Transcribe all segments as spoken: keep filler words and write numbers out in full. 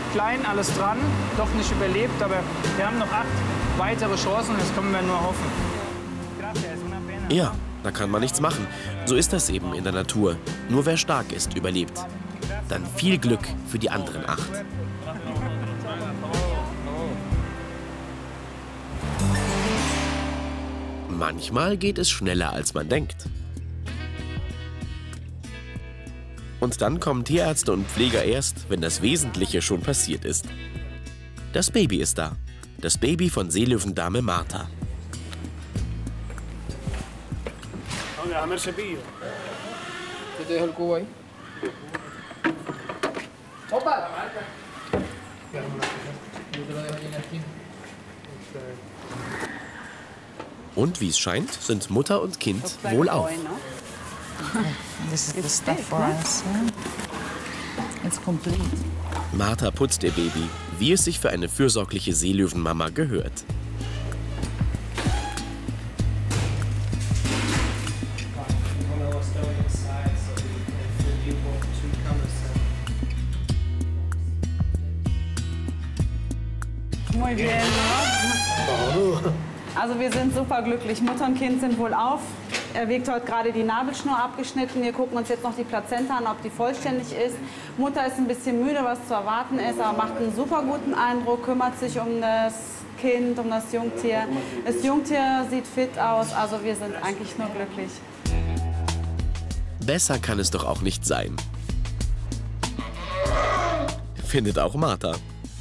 klein, alles dran, doch nicht überlebt. Aber wir haben noch acht weitere Chancen, das können wir nur hoffen. Ja, da kann man nichts machen. So ist das eben in der Natur. Nur wer stark ist, überlebt. Dann viel Glück für die anderen acht. Manchmal geht es schneller, als man denkt. Und dann kommen Tierärzte und Pfleger erst, wenn das Wesentliche schon passiert ist. Das Baby ist da. Das Baby von Seelöwendame Martha. Und wie es scheint, sind Mutter und Kind wohlauf. Martha putzt ihr Baby, wie es sich für eine fürsorgliche Seelöwenmama gehört. Also wir sind super glücklich. Mutter und Kind sind wohl auf. Er wird heute gerade die Nabelschnur abgeschnitten. Wir gucken uns jetzt noch die Plazenta an, ob die vollständig ist. Mutter ist ein bisschen müde, was zu erwarten ist, aber macht einen super guten Eindruck, kümmert sich um das Kind, um das Jungtier. Das Jungtier sieht fit aus, also wir sind eigentlich nur glücklich. Besser kann es doch auch nicht sein. Findet auch Martha.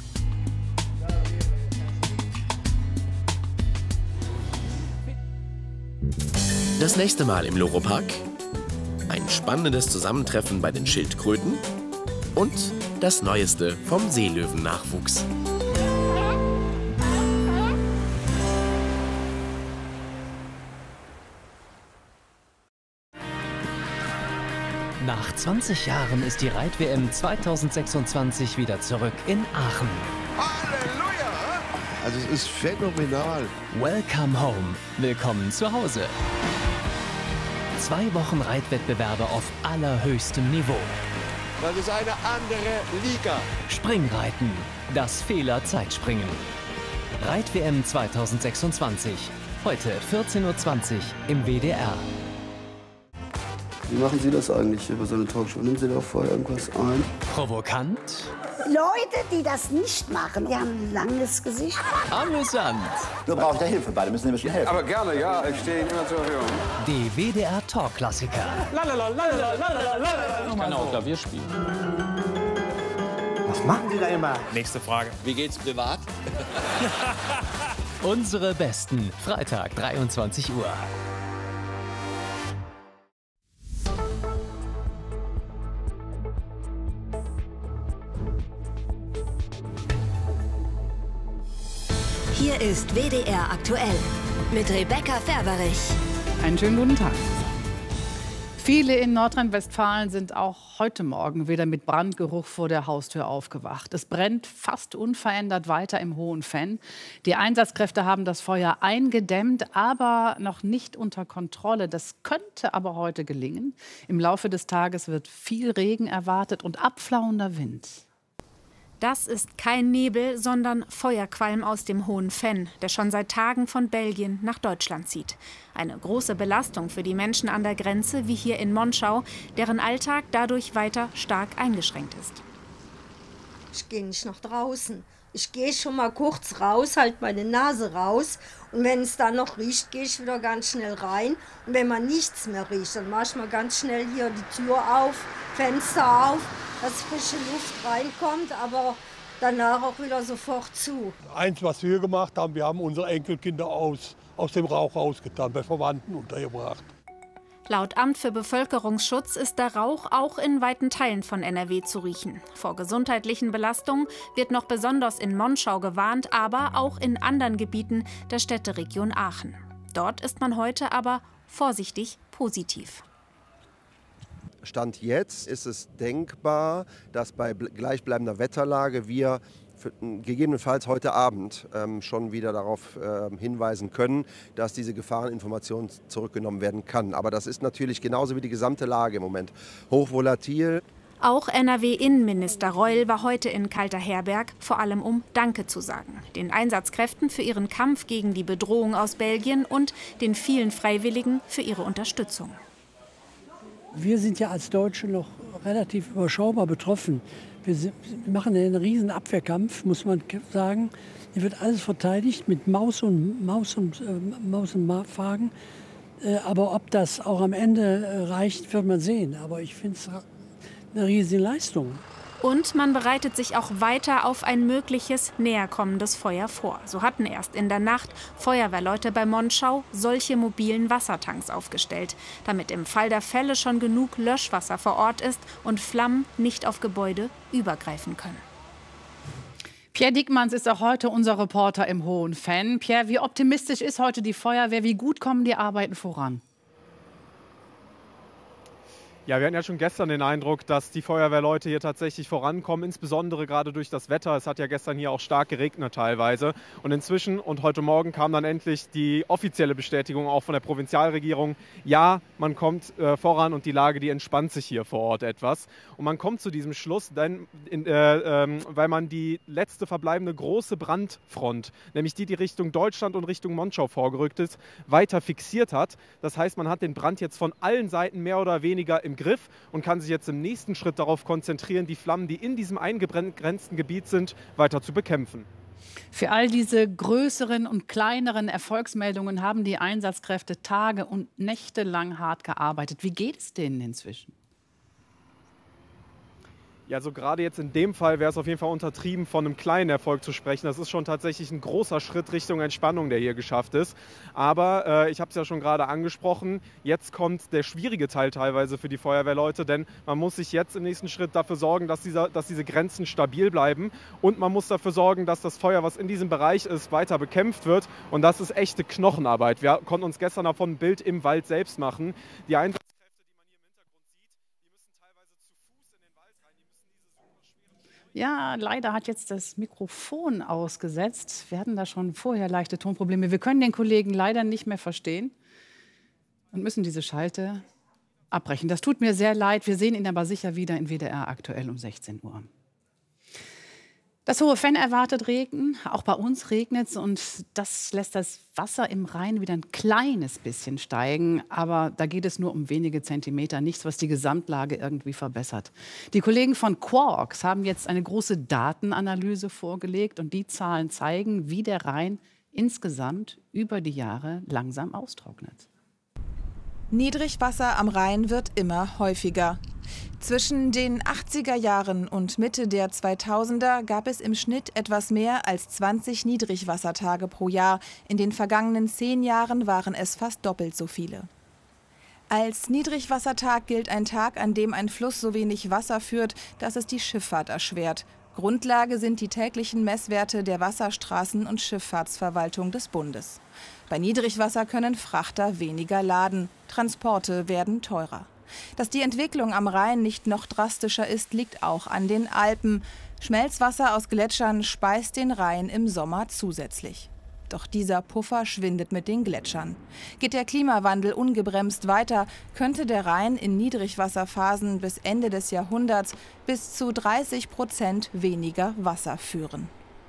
Das nächste Mal im Loro-Park ein spannendes Zusammentreffen bei den Schildkröten und das Neueste vom Seelöwen-Nachwuchs. Nach zwanzig Jahren ist die Reit-W M zweitausendsechsundzwanzig wieder zurück in Aachen. Halleluja! Also es ist phänomenal. Welcome home. Willkommen zu Hause. Zwei Wochen Reitwettbewerbe auf allerhöchstem Niveau. Das ist eine andere Liga. Springreiten. Das Fehler-Zeitspringen. Reit-W M zweitausendsechsundzwanzig. Heute vierzehn Uhr zwanzig im W D R. Wie machen Sie das eigentlich über so eine Talkshow? Nehmen Sie da vorher irgendwas ein? Provokant. Leute, die das nicht machen, die haben ein langes Gesicht. Amüsant. Nur brauche ich da Hilfe bei, da müssen Sie mir schon helfen. Aber gerne, ja, ich stehe Ihnen immer zur Verfügung. Die W D R Talk-Klassiker. Ich kann auch Klavier spielen. Was machen Sie da immer? Nächste Frage. Wie geht's privat? Unsere Besten. Freitag, dreiundzwanzig Uhr. Hier ist W D R aktuell mit Rebecca Ferberich. Einen schönen guten Tag. Viele in Nordrhein-Westfalen sind auch heute Morgen wieder mit Brandgeruch vor der Haustür aufgewacht. Es brennt fast unverändert weiter im Hohen Venn. Die Einsatzkräfte haben das Feuer eingedämmt, aber noch nicht unter Kontrolle. Das könnte aber heute gelingen. Im Laufe des Tages wird viel Regen erwartet und abflauender Wind. Das ist kein Nebel, sondern Feuerqualm aus dem Hohen Venn, der schon seit Tagen von Belgien nach Deutschland zieht. Eine große Belastung für die Menschen an der Grenze, wie hier in Monschau, deren Alltag dadurch weiter stark eingeschränkt ist. Ich gehe nicht nach draußen. Ich gehe schon mal kurz raus, halte meine Nase raus. Und wenn es dann noch riecht, gehe ich wieder ganz schnell rein. Und wenn man nichts mehr riecht, dann mache ich mal ganz schnell hier die Tür auf, Fenster auf, dass frische Luft reinkommt, aber danach auch wieder sofort zu. Eins, was wir gemacht haben, wir haben unsere Enkelkinder aus, aus dem Rauch rausgetan, bei Verwandten untergebracht. Laut Amt für Bevölkerungsschutz ist der Rauch auch in weiten Teilen von N R W zu riechen. Vor gesundheitlichen Belastungen wird noch besonders in Monschau gewarnt, aber auch in anderen Gebieten der Städteregion Aachen. Dort ist man heute aber vorsichtig positiv. Stand jetzt ist es denkbar, dass bei gleichbleibender Wetterlage wir für, gegebenenfalls heute Abend ähm, schon wieder darauf äh, hinweisen können, dass diese Gefahreninformation zurückgenommen werden kann. Aber das ist natürlich genauso wie die gesamte Lage im Moment hochvolatil. Auch N R W-Innenminister Reul war heute in Kalterherberg, vor allem um Danke zu sagen. Den Einsatzkräften für ihren Kampf gegen die Bedrohung aus Belgien und den vielen Freiwilligen für ihre Unterstützung. Wir sind ja als Deutsche noch relativ überschaubar betroffen. Wir, sind, wir machen einen riesen Abwehrkampf, muss man sagen. Hier wird alles verteidigt mit Maus und Maus und äh, Maus und Magen. Äh, aber ob das auch am Ende äh, reicht, wird man sehen. Aber ich finde es eine riesige Leistung. Und man bereitet sich auch weiter auf ein mögliches näherkommendes Feuer vor. So hatten erst in der Nacht Feuerwehrleute bei Monschau solche mobilen Wassertanks aufgestellt, damit im Fall der Fälle schon genug Löschwasser vor Ort ist und Flammen nicht auf Gebäude übergreifen können. Pierre Diekmanns ist auch heute unser Reporter im Hohen Venn. Pierre, wie optimistisch ist heute die Feuerwehr? Wie gut kommen die Arbeiten voran? Ja, wir hatten ja schon gestern den Eindruck, dass die Feuerwehrleute hier tatsächlich vorankommen, insbesondere gerade durch das Wetter. Es hat ja gestern hier auch stark geregnet teilweise. Und inzwischen und heute Morgen kam dann endlich die offizielle Bestätigung auch von der Provinzialregierung. Ja, man kommt äh, voran und die Lage, die entspannt sich hier vor Ort etwas. Und man kommt zu diesem Schluss, denn, in, äh, äh, weil man die letzte verbleibende große Brandfront, nämlich die, die Richtung Deutschland und Richtung Monschau vorgerückt ist, weiter fixiert hat. Das heißt, man hat den Brand jetzt von allen Seiten mehr oder weniger im Griff und kann sich jetzt im nächsten Schritt darauf konzentrieren, die Flammen, die in diesem eingegrenzten Gebiet sind, weiter zu bekämpfen. Für all diese größeren und kleineren Erfolgsmeldungen haben die Einsatzkräfte Tage und Nächte lang hart gearbeitet. Wie geht es denen inzwischen? Ja, also gerade jetzt in dem Fall wäre es auf jeden Fall untertrieben, von einem kleinen Erfolg zu sprechen. Das ist schon tatsächlich ein großer Schritt Richtung Entspannung, der hier geschafft ist. Aber äh, ich habe es ja schon gerade angesprochen, jetzt kommt der schwierige Teil teilweise für die Feuerwehrleute, denn man muss sich jetzt im nächsten Schritt dafür sorgen, dass, dieser, dass diese Grenzen stabil bleiben und man muss dafür sorgen, dass das Feuer, was in diesem Bereich ist, weiter bekämpft wird. Und das ist echte Knochenarbeit. Wir konnten uns gestern davon ein Bild im Wald selbst machen. Die Einsatz Ja, leider hat jetzt das Mikrofon ausgesetzt. Wir hatten da schon vorher leichte Tonprobleme. Wir können den Kollegen leider nicht mehr verstehen und müssen diese Schalte abbrechen. Das tut mir sehr leid. Wir sehen ihn aber sicher wieder in W D R aktuell um sechzehn Uhr. Das Hohe Venn erwartet Regen. Auch bei uns regnet es und das lässt das Wasser im Rhein wieder ein kleines bisschen steigen. Aber da geht es nur um wenige Zentimeter, nichts, was die Gesamtlage irgendwie verbessert. Die Kollegen von Quarks haben jetzt eine große Datenanalyse vorgelegt und die Zahlen zeigen, wie der Rhein insgesamt über die Jahre langsam austrocknet. Niedrigwasser am Rhein wird immer häufiger. Zwischen den achtziger Jahren und Mitte der zweitausender gab es im Schnitt etwas mehr als zwanzig Niedrigwassertage pro Jahr. In den vergangenen zehn Jahren waren es fast doppelt so viele. Als Niedrigwassertag gilt ein Tag, an dem ein Fluss so wenig Wasser führt, dass es die Schifffahrt erschwert. Grundlage sind die täglichen Messwerte der Wasserstraßen- und Schifffahrtsverwaltung des Bundes. Bei Niedrigwasser können Frachter weniger laden. Transporte werden teurer. Dass die Entwicklung am Rhein nicht noch drastischer ist, liegt auch an den Alpen. Schmelzwasser aus Gletschern speist den Rhein im Sommer zusätzlich. Doch dieser Puffer schwindet mit den Gletschern. Geht der Klimawandel ungebremst weiter, könnte der Rhein in Niedrigwasserphasen bis Ende des Jahrhunderts bis zu dreißig Prozent weniger Wasser führen.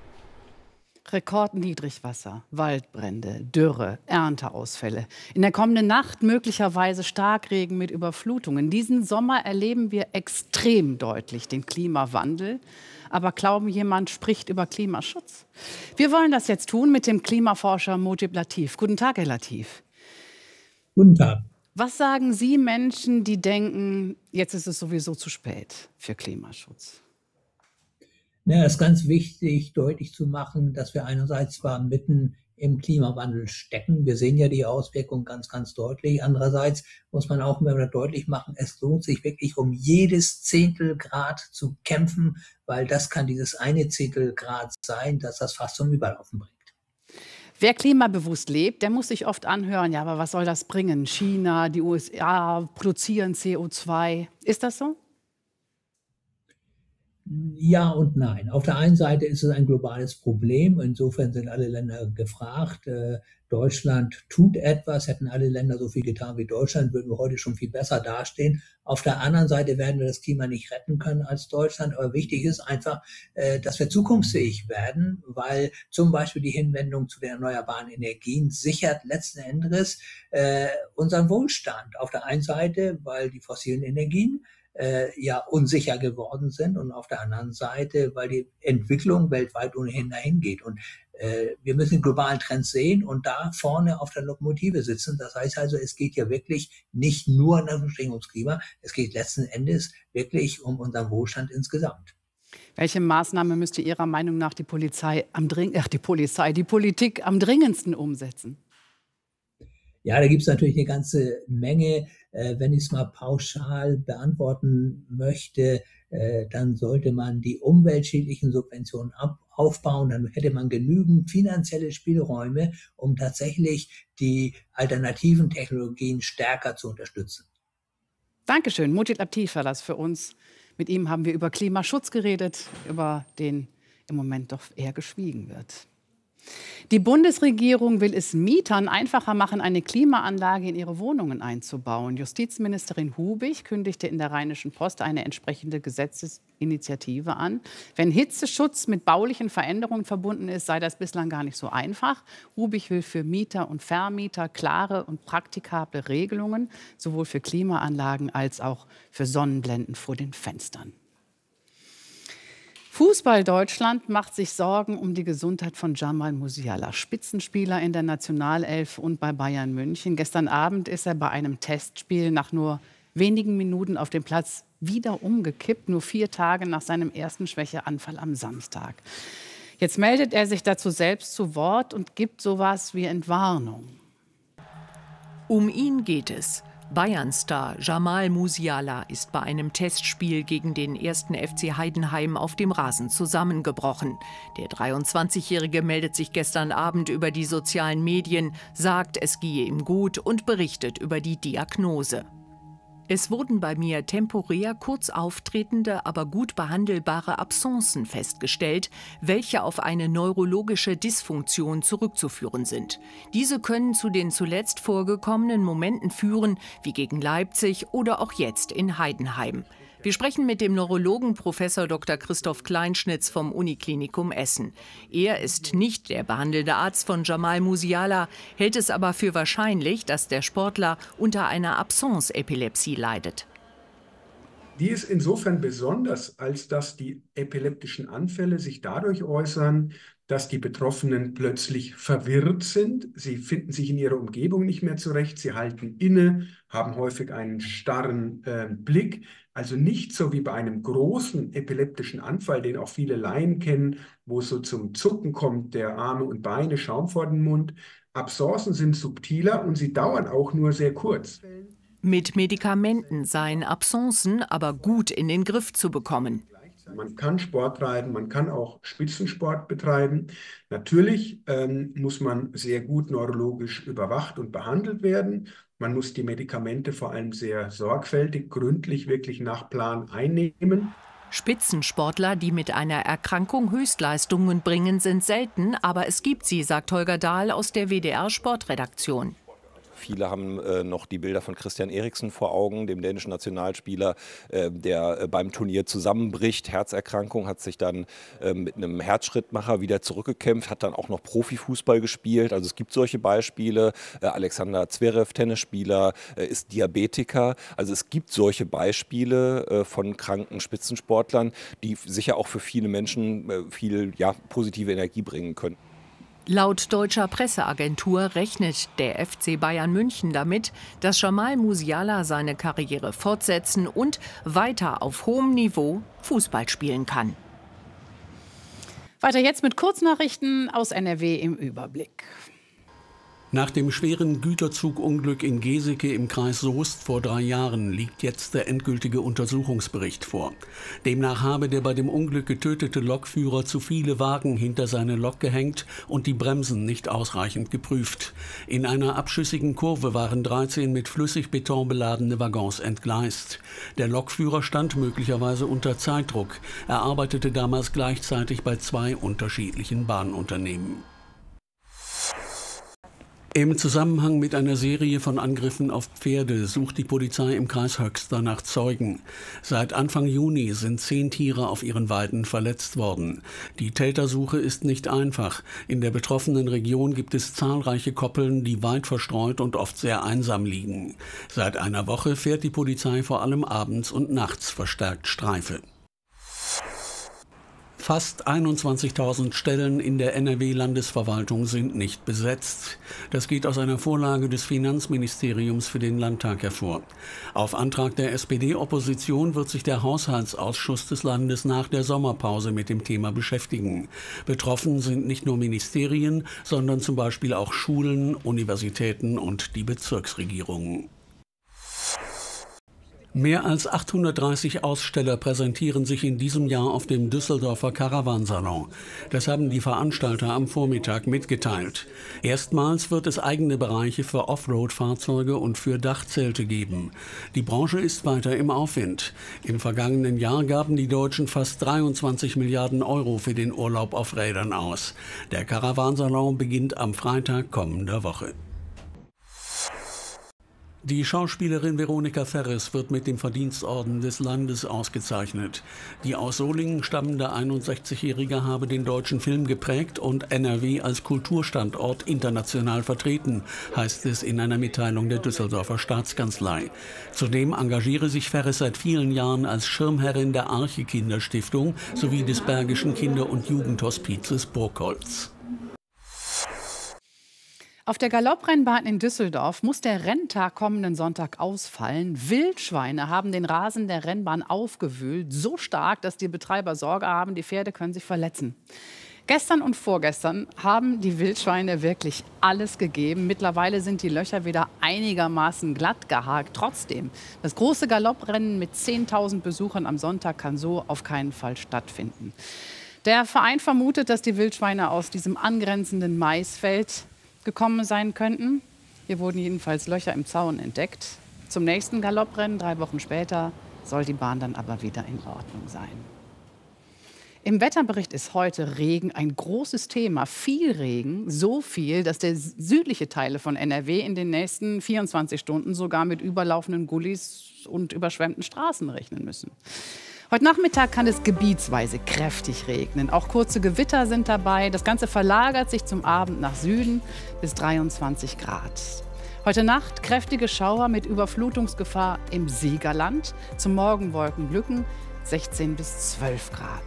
Rekordniedrigwasser, Waldbrände, Dürre, Ernteausfälle. In der kommenden Nacht möglicherweise Starkregen mit Überflutungen. Diesen Sommer erleben wir extrem deutlich den Klimawandel. Aber kaum jemand spricht über Klimaschutz. Wir wollen das jetzt tun mit dem Klimaforscher Mojib Latif. Guten Tag, Herr Latif. Guten Tag. Was sagen Sie Menschen, die denken, jetzt ist es sowieso zu spät für Klimaschutz? Ja, es ist ganz wichtig, deutlich zu machen, dass wir einerseits zwar mitten im Klimawandel stecken. Wir sehen ja die Auswirkungen ganz, ganz deutlich. Andererseits muss man auch immer wieder deutlich machen, es lohnt sich wirklich um jedes Zehntel Grad zu kämpfen, weil das kann dieses eine Zehntel Grad sein, dass das fast zum Überlaufen bringt. Wer klimabewusst lebt, der muss sich oft anhören, ja, aber was soll das bringen? China, die U S A produzieren C O zwei. Ist das so? Ja und nein. Auf der einen Seite ist es ein globales Problem. Insofern sind alle Länder gefragt. Deutschland tut etwas. Hätten alle Länder so viel getan wie Deutschland, würden wir heute schon viel besser dastehen. Auf der anderen Seite werden wir das Klima nicht retten können als Deutschland. Aber wichtig ist einfach, dass wir zukunftsfähig werden, weil zum Beispiel die Hinwendung zu den erneuerbaren Energien sichert letzten Endes unseren Wohlstand. Auf der einen Seite, weil die fossilen Energien Äh, ja unsicher geworden sind und auf der anderen Seite, weil die Entwicklung weltweit ohnehin dahin geht. Und äh, wir müssen den globalen Trend sehen und da vorne auf der Lokomotive sitzen. Das heißt also, es geht ja wirklich nicht nur ums Klima, es geht letzten Endes wirklich um unseren Wohlstand insgesamt. Welche Maßnahme müsste Ihrer Meinung nach die Polizei am dring- ach, die Polizei, die Politik am dringendsten umsetzen? Ja, da gibt es natürlich eine ganze Menge. Äh, wenn ich es mal pauschal beantworten möchte, äh, dann sollte man die umweltschädlichen Subventionen ab aufbauen. Dann hätte man genügend finanzielle Spielräume, um tatsächlich die alternativen Technologien stärker zu unterstützen. Dankeschön. Muti Latif war das für uns. Mit ihm haben wir über Klimaschutz geredet, über den im Moment doch eher geschwiegen wird. Die Bundesregierung will es Mietern einfacher machen, eine Klimaanlage in ihre Wohnungen einzubauen. Justizministerin Hubig kündigte in der Rheinischen Post eine entsprechende Gesetzesinitiative an. Wenn Hitzeschutz mit baulichen Veränderungen verbunden ist, sei das bislang gar nicht so einfach. Hubig will für Mieter und Vermieter klare und praktikable Regelungen, sowohl für Klimaanlagen als auch für Sonnenblenden vor den Fenstern. Fußball Deutschland macht sich Sorgen um die Gesundheit von Jamal Musiala, Spitzenspieler in der Nationalelf und bei Bayern München. Gestern Abend ist er bei einem Testspiel nach nur wenigen Minuten auf dem Platz wieder umgekippt, nur vier Tage nach seinem ersten Schwächeanfall am Samstag. Jetzt meldet er sich dazu selbst zu Wort und gibt sowas wie Entwarnung. Um ihn geht es. Bayern-Star Jamal Musiala ist bei einem Testspiel gegen den ersten F C Heidenheim auf dem Rasen zusammengebrochen. Der dreiundzwanzigjährige meldet sich gestern Abend über die sozialen Medien, sagt, es gehe ihm gut und berichtet über die Diagnose. Es wurden bei mir temporär kurz auftretende, aber gut behandelbare Absenzen festgestellt, welche auf eine neurologische Dysfunktion zurückzuführen sind. Diese können zu den zuletzt vorgekommenen Momenten führen, wie gegen Leipzig oder auch jetzt in Heidenheim. Wir sprechen mit dem Neurologen Professor Doktor Christoph Kleinschnitz vom Uniklinikum Essen. Er ist nicht der behandelnde Arzt von Jamal Musiala, hält es aber für wahrscheinlich, dass der Sportler unter einer Absence-Epilepsie leidet. Die ist insofern besonders, als dass die epileptischen Anfälle sich dadurch äußern, dass die Betroffenen plötzlich verwirrt sind. Sie finden sich in ihrer Umgebung nicht mehr zurecht. Sie halten inne, haben häufig einen starren äh, Blick. Also nicht so wie bei einem großen epileptischen Anfall, den auch viele Laien kennen, wo es so zum Zucken kommt, der Arme und Beine, Schaum vor den Mund. Absencen sind subtiler und sie dauern auch nur sehr kurz. Mit Medikamenten seien Absencen aber gut in den Griff zu bekommen. Man kann Sport treiben, man kann auch Spitzensport betreiben. Natürlich ähm, muss man sehr gut neurologisch überwacht und behandelt werden. Man muss die Medikamente vor allem sehr sorgfältig, gründlich, wirklich nach Plan einnehmen. Spitzensportler, die mit einer Erkrankung Höchstleistungen bringen, sind selten, aber es gibt sie, sagt Holger Dahl aus der W D R-Sportredaktion. Viele haben äh, noch die Bilder von Christian Eriksen vor Augen, dem dänischen Nationalspieler, äh, der äh, beim Turnier zusammenbricht. Herzerkrankung, hat sich dann äh, mit einem Herzschrittmacher wieder zurückgekämpft, hat dann auch noch Profifußball gespielt. Also es gibt solche Beispiele. Äh, Alexander Zverev, Tennisspieler, äh, ist Diabetiker. Also es gibt solche Beispiele äh, von kranken Spitzensportlern, die sicher auch für viele Menschen äh, viel ja, positive Energie bringen können. Laut deutscher Presseagentur rechnet der F C Bayern München damit, dass Jamal Musiala seine Karriere fortsetzen und weiter auf hohem Niveau Fußball spielen kann. Weiter jetzt mit Kurznachrichten aus N R W im Überblick. Nach dem schweren Güterzugunglück in Geseke im Kreis Soest vor drei Jahren liegt jetzt der endgültige Untersuchungsbericht vor. Demnach habe der bei dem Unglück getötete Lokführer zu viele Wagen hinter seine Lok gehängt und die Bremsen nicht ausreichend geprüft. In einer abschüssigen Kurve waren dreizehn mit Flüssigbeton beladene Waggons entgleist. Der Lokführer stand möglicherweise unter Zeitdruck. Er arbeitete damals gleichzeitig bei zwei unterschiedlichen Bahnunternehmen. Im Zusammenhang mit einer Serie von Angriffen auf Pferde sucht die Polizei im Kreis Höxter nach Zeugen. Seit Anfang Juni sind zehn Tiere auf ihren Weiden verletzt worden. Die Tätersuche ist nicht einfach. In der betroffenen Region gibt es zahlreiche Koppeln, die weit verstreut und oft sehr einsam liegen. Seit einer Woche fährt die Polizei vor allem abends und nachts verstärkt Streife. Fast einundzwanzigtausend Stellen in der N R W-Landesverwaltung sind nicht besetzt. Das geht aus einer Vorlage des Finanzministeriums für den Landtag hervor. Auf Antrag der S P D-Opposition wird sich der Haushaltsausschuss des Landes nach der Sommerpause mit dem Thema beschäftigen. Betroffen sind nicht nur Ministerien, sondern zum Beispiel auch Schulen, Universitäten und die Bezirksregierungen. Mehr als achthundertdreißig Aussteller präsentieren sich in diesem Jahr auf dem Düsseldorfer Caravansalon. Das haben die Veranstalter am Vormittag mitgeteilt. Erstmals wird es eigene Bereiche für Offroad-Fahrzeuge und für Dachzelte geben. Die Branche ist weiter im Aufwind. Im vergangenen Jahr gaben die Deutschen fast dreiundzwanzig Milliarden Euro für den Urlaub auf Rädern aus. Der Caravansalon beginnt am Freitag kommender Woche. Die Schauspielerin Veronika Ferres wird mit dem Verdienstorden des Landes ausgezeichnet. Die aus Solingen stammende einundsechzigjährige habe den deutschen Film geprägt und N R W als Kulturstandort international vertreten, heißt es in einer Mitteilung der Düsseldorfer Staatskanzlei. Zudem engagiere sich Ferres seit vielen Jahren als Schirmherrin der Arche-Kinderstiftung sowie des Bergischen Kinder- und Jugendhospizes Burgholz. Auf der Galopprennbahn in Düsseldorf muss der Renntag kommenden Sonntag ausfallen. Wildschweine haben den Rasen der Rennbahn aufgewühlt, so stark, dass die Betreiber Sorge haben, die Pferde können sich verletzen. Gestern und vorgestern haben die Wildschweine wirklich alles gegeben. Mittlerweile sind die Löcher wieder einigermaßen glatt gehakt. Trotzdem, das große Galopprennen mit zehntausend Besuchern am Sonntag kann so auf keinen Fall stattfinden. Der Verein vermutet, dass die Wildschweine aus diesem angrenzenden Maisfeld gekommen sein könnten. Hier wurden jedenfalls Löcher im Zaun entdeckt. Zum nächsten Galopprennen, drei Wochen später, soll die Bahn dann aber wieder in Ordnung sein. Im Wetterbericht ist heute Regen ein großes Thema. Viel Regen, so viel, dass der südliche Teile von N R W in den nächsten vierundzwanzig Stunden sogar mit überlaufenden Gullis und überschwemmten Straßen rechnen müssen. Heute Nachmittag kann es gebietsweise kräftig regnen. Auch kurze Gewitter sind dabei. Das Ganze verlagert sich zum Abend nach Süden bis dreiundzwanzig Grad. Heute Nacht kräftige Schauer mit Überflutungsgefahr im Siegerland. Zum Morgen Wolkenlücken sechzehn bis zwölf Grad.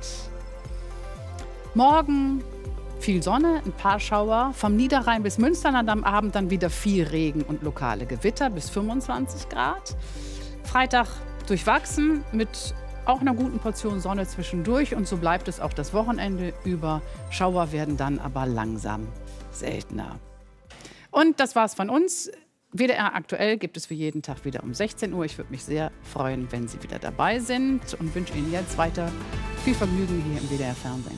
Morgen viel Sonne, ein paar Schauer. Vom Niederrhein bis Münsterland am Abend dann wieder viel Regen und lokale Gewitter bis fünfundzwanzig Grad. Freitag durchwachsen mit auch einer guten Portion Sonne zwischendurch und so bleibt es auch das Wochenende über. Schauer werden dann aber langsam seltener. Und das war's von uns. W D R aktuell gibt es für jeden Tag wieder um sechzehn Uhr. Ich würde mich sehr freuen, wenn Sie wieder dabei sind und wünsche Ihnen jetzt weiter viel Vergnügen hier im W D R Fernsehen.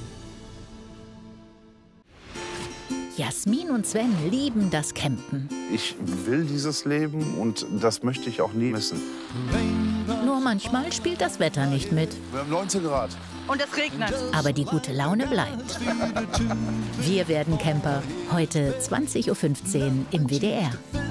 Jasmin und Sven lieben das Campen. Ich will dieses Leben und das möchte ich auch nie missen. Nur manchmal spielt das Wetter nicht mit. Wir haben neunzehn Grad. Und es regnet. Aber die gute Laune bleibt. Wir werden Camper. Heute zwanzig Uhr fünfzehn im W D R.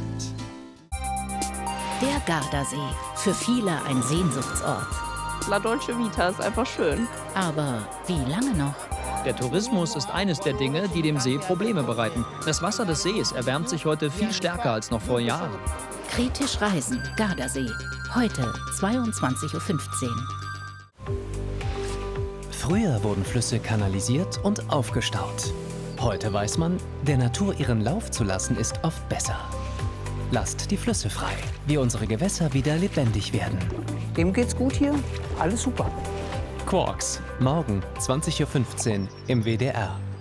Der Gardasee. Für viele ein Sehnsuchtsort. La Dolce Vita ist einfach schön. Aber wie lange noch? Der Tourismus ist eines der Dinge, die dem See Probleme bereiten. Das Wasser des Sees erwärmt sich heute viel stärker als noch vor Jahren. Kritisch reisen, Gardasee. Heute zweiundzwanzig Uhr fünfzehn. Früher wurden Flüsse kanalisiert und aufgestaut. Heute weiß man, der Natur ihren Lauf zu lassen, ist oft besser. Lasst die Flüsse frei, wie unsere Gewässer wieder lebendig werden. Dem geht's gut hier, alles super. Quarks, morgen zwanzig Uhr fünfzehn im W D R.